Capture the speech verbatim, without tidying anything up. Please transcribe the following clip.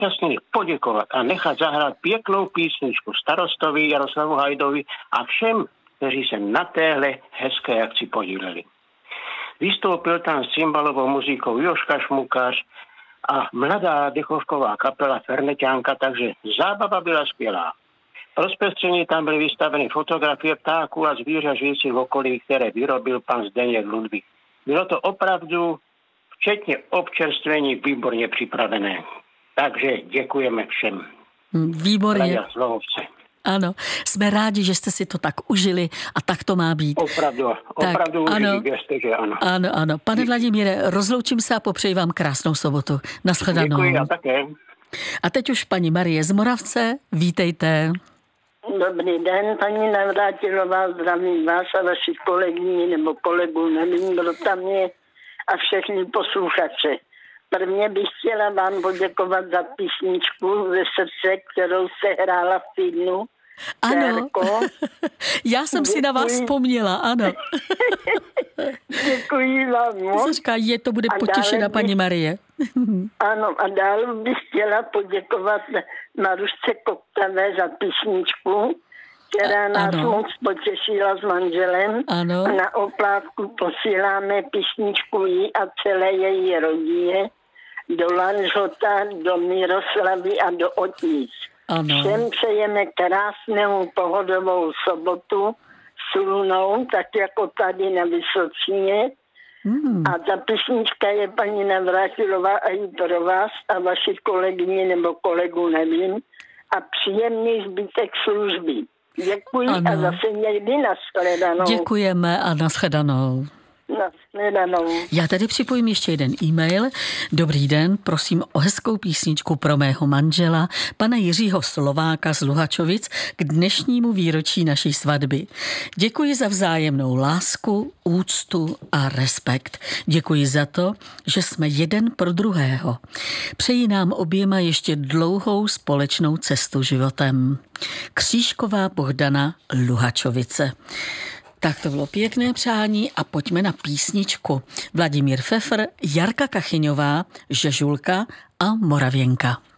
zúčastněných poděkovat a nechat zahrát pěknou písničku starostovi Jaroslavu Hajdovi a všem, kteří se na téhle hezké akci podíleli. Vystoupil tam s cymbalovou muzikou Joška Šmukař a mladá dechovková kapela Ferneťánka, takže zábava byla skvělá. Pro zpestření tam byly vystaveny fotografie ptáků a zvířat žijících v okolí, které vyrobil pan Zdeněk Ludvík. Bylo to opravdu, včetně občerstvení, výborně připravené. Takže děkujeme všem. Výborně. Slovovce. Ano, jsme rádi, že jste si to tak užili a tak to má být. Opravdu, opravdu tak, užili, ano, věřte, že ano. Ano, ano. Pane Vladimíre, rozloučím se a popřeji vám krásnou sobotu. Nashledanou. Děkuji, a také. A teď už paní Marie z Moravce, vítejte. Dobrý den, paní Navrátilová, zdravím vás a vaši kolegyni nebo kolegu, nevím, kdo tam je, a všechny posluchače. Prvně bych chtěla vám poděkovat za písničku ze srdce, kterou se hrála v týdnu. Ano, Terko. Já jsem Děkuji. si na vás vzpomněla, ano. Děkuji vám moc. Říká, je to bude A potěšena dále paní bych- Marie. Ano, a dál bych chtěla poděkovat Marušce Koptavé za písničku, která nás Ano. moc potěšila s manželem. Ano. A na oplátku posíláme písničku jí a celé její rodině do Lanžhota, do Miroslavy a do Otnic. Ano. Všem přejeme krásnou pohodovou sobotu s lunou, tak jako tady na Vysocině. Hmm. A ta písnička je paní Navrátilová a i pro vás a vaši kolegyni nebo kolegu, nevím. A příjemný zbytek služby. Děkuji Ano. a zase někdy nashledanou. Děkujeme a nashledanou. Nashledanou. Já tady připojím ještě jeden e-mail. Dobrý den, prosím o hezkou písničku pro mého manžela, pana Jiřího Slováka z Luhačovic, k dnešnímu výročí naší svatby. Děkuji za vzájemnou lásku, úctu a respekt. Děkuji za to, že jsme jeden pro druhého. Přeji nám oběma ještě dlouhou společnou cestu životem. Křížková Bohdana, Luhačovice. Tak to bylo pěkné přání a pojďme na písničku. Vladimír Pfeffer, Jarka Kachyňová, Žežulka a Moravěnka.